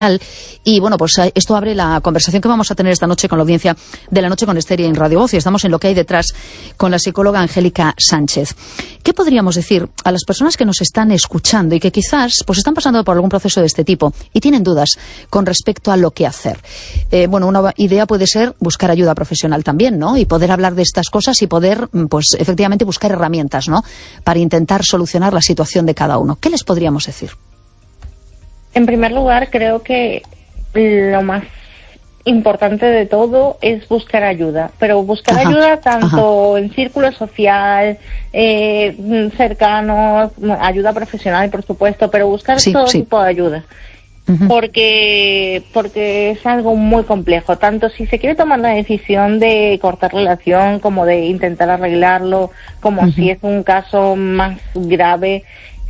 Y bueno, pues esto abre la conversación que vamos a tener esta noche con la audiencia de La Noche con Ester en Radio Voz, y estamos en Lo que hay detrás con la psicóloga Angélica Sánchez. ¿Qué podríamos decir a las personas que nos están escuchando y que quizás pues están pasando por algún proceso de este tipo y tienen dudas con respecto a lo que hacer? Bueno, una idea puede ser buscar ayuda profesional también, ¿no? Y poder hablar de estas cosas y poder, pues efectivamente, buscar herramientas, ¿no? Para intentar solucionar la situación de cada uno. ¿Qué les podríamos decir? En primer lugar, creo que lo más importante de todo es buscar ayuda, pero buscar ayuda tanto en círculo social, cercanos, ayuda profesional, por supuesto, pero buscar todo tipo de ayuda. Porque es algo muy complejo, tanto si se quiere tomar la decisión de cortar relación como de intentar arreglarlo, como si es un caso más grave,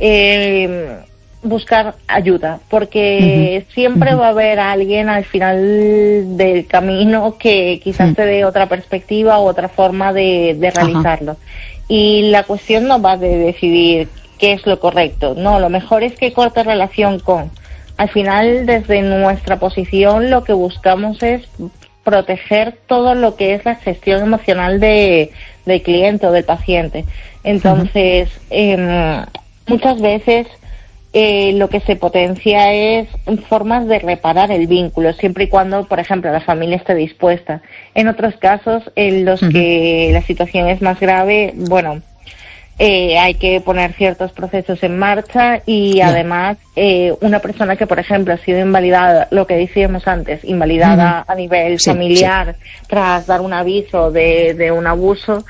buscar ayuda, porque siempre va a haber alguien al final del camino que quizás te dé otra perspectiva u otra forma de realizarlo. Y la cuestión no va de decidir qué es lo correcto, no, lo mejor es que corte relación con. Al final, desde nuestra posición, lo que buscamos es proteger todo lo que es la gestión emocional del cliente o del paciente. Entonces, muchas veces lo que se potencia es formas de reparar el vínculo, siempre y cuando, por ejemplo, la familia esté dispuesta. En otros casos, en los que la situación es más grave, bueno, hay que poner ciertos procesos en marcha y además una persona que, por ejemplo, ha sido invalidada, lo que decíamos antes, invalidada a nivel familiar tras dar un aviso de un abuso,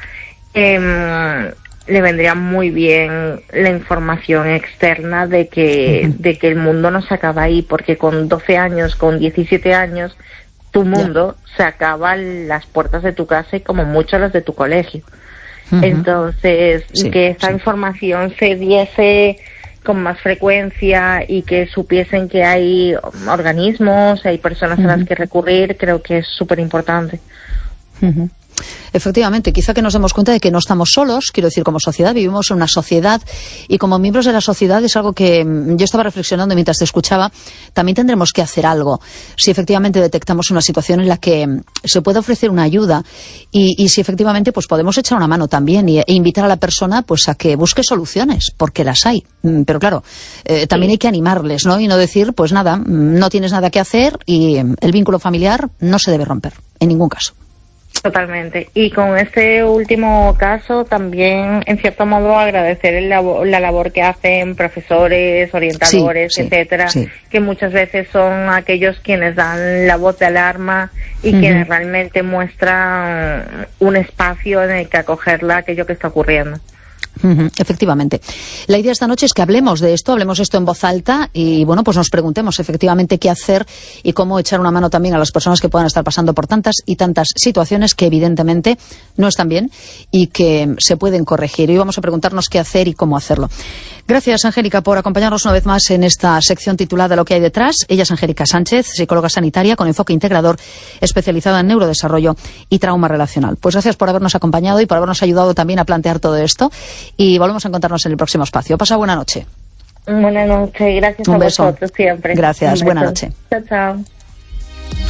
le vendría muy bien la información externa de que el mundo no se acaba ahí, porque con 12 años, con 17 años, tu mundo se acaba las puertas de tu casa y como mucho las de tu colegio. Entonces, que esa información se diese con más frecuencia y que supiesen que hay organismos, hay personas a las que recurrir, creo que es súper importante. Efectivamente, quizá que nos demos cuenta de que no estamos solos, quiero decir, como sociedad, vivimos en una sociedad y como miembros de la sociedad es algo que yo estaba reflexionando mientras te escuchaba, también tendremos que hacer algo. Si efectivamente detectamos una situación en la que se puede ofrecer una ayuda y si efectivamente pues podemos echar una mano también e invitar a la persona pues a que busque soluciones, porque las hay. Pero claro, también hay que animarles, ¿no? Y no decir, pues nada, no tienes nada que hacer y el vínculo familiar no se debe romper, en ningún caso. Totalmente. Y con este último caso también, en cierto modo, agradecer la labor que hacen profesores, orientadores, etcétera, que muchas veces son aquellos quienes dan la voz de alarma y quienes realmente muestran un espacio en el que acogerla aquello que está ocurriendo. Efectivamente. La idea esta noche es que hablemos esto en voz alta y bueno, pues nos preguntemos efectivamente qué hacer y cómo echar una mano también a las personas que puedan estar pasando por tantas y tantas situaciones que evidentemente no están bien y que se pueden corregir. Y vamos a preguntarnos qué hacer y cómo hacerlo. Gracias, Angélica, por acompañarnos una vez más en esta sección titulada Lo que hay detrás. Ella es Angélica Sánchez, psicóloga sanitaria con enfoque integrador, especializada en neurodesarrollo y trauma relacional. Pues gracias por habernos acompañado y por habernos ayudado también a plantear todo esto. Y volvemos a encontrarnos en el próximo espacio. Pasa buena noche. Buenas noches, gracias a vosotros siempre. Gracias, buena noche. Chao, chao.